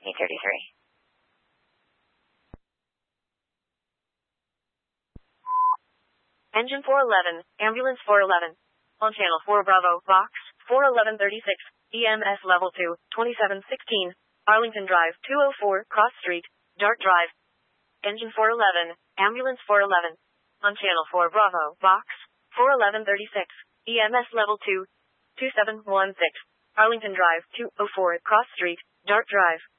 833. Engine 411, Ambulance 411. On Channel 4 Bravo, Box 41136, EMS Level 2, 2716, Arlington Drive, 204, Cross Street, Dart Drive. Engine 411, Ambulance 411. On Channel 4 Bravo, Box 41136, EMS Level 2, 2716, Arlington Drive, 204, Cross Street, Dart Drive.